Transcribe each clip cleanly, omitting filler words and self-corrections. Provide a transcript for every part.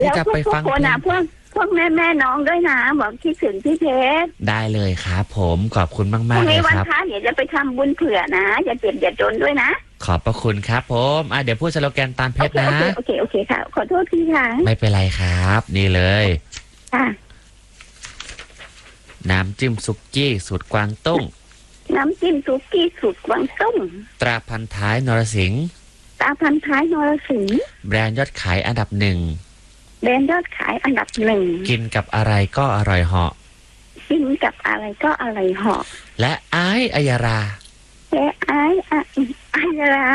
แล้วจะไปฟังพวกคนพวกแม่น้องด้วยนะบอกคิดถึงพี่เพชรได้เลยครับผมขอบคุณพรุ่มากๆเลงนี้ยวันครับพระเดี๋ยวจะไปทำบุญเผื่อนะอย่าเจ็บอย่าจนด้วยนะขอบพระคุณครับผมเดี๋ยวพูดสโลแกนตามเพชรนะโอเคค่ะขอโทษทีค่ะไม่เป็นไรครับ นี่เลยค่ะน้ำจิ้มซุกี้สูตรกวางตุ้งน้ำจิ้มซุกี้สูตรกวางตุ้งตราพันท้ายนรสิงห์ตาพันท้ายนรสิงห์แบรนด์ยอดขายอันดับ1 แบรนด์ยอดขายอันดับ1 กินกับอะไรก็อร่อยเหาะกินกับอะไรก็อร่อยเหาะและอัยราและไอ้ราร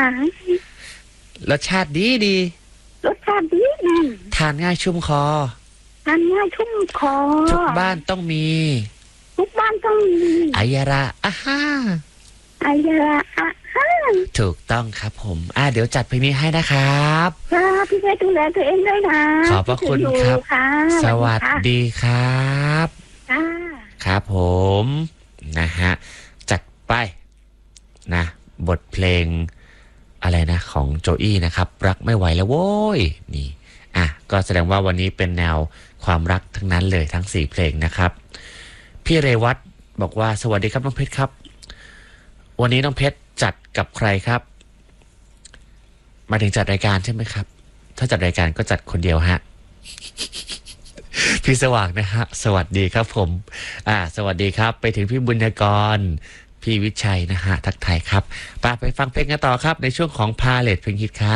สชาติดีรสชาติดีทานง่ายชุ่มคอทานง่ายชุ่มคอทุกบ้านต้องมีทุกบ้านต้องมีอัยราอ่าฮ่าไอ้ราถูกต้องครับผมเดี๋ยวจัดเพลงนี้ให้นะครับค่ะพี่เพชรดูแลตัวเองด้วยนะขอบพระคุณครับค่ะสวัสดีครับค่ะครับผมนะฮะจัดไปนะบทเพลงอะไรนะของโจอี้นะครับรักไม่ไหวแล้วโว้ยนี่ก็แสดงว่าวันนี้เป็นแนวความรักทั้งนั้นเลยทั้ง4เพลงนะครับพี่เรวัตบอกว่าสวัสดีครับน้องเพชรครับวันนี้น้องเพชรจัดกับใครครับมาถึงจัดรายการใช่ไหมครับถ้าจัดรายการก็จัดคนเดียวฮะ พี่สว่างนะฮะสวัสดีครับผมสวัสดีครับไปถึงพี่บุญกรพี่วิชัยนะฮะทักทายครับไปฟังเพลงกันต่อครับในช่วงของพาเลทเพลงฮิตครับ